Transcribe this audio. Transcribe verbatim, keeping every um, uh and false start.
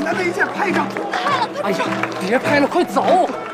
咱那一件拍上。 拍了，快哎呀，别拍了，快走！